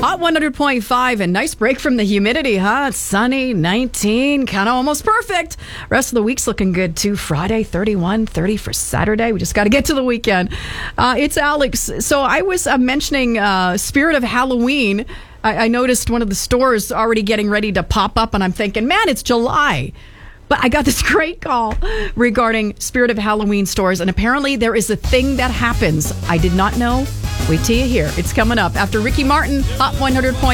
Hot 100.5 and nice break from the humidity, huh? It's sunny, 19, kind of almost perfect. Rest of the week's looking good too. Friday, 31, 30 for Saturday. We just got to get to the weekend. It's Alex. So I was mentioning Spirit of Halloween. I noticed one of the stores already getting ready to pop up, and I'm thinking, man, it's July. But I got this great call regarding Spirit of Halloween stores, and apparently there is a thing that happens. I did not know. Wait till you hear. It's coming up after Ricky Martin, Hot 100.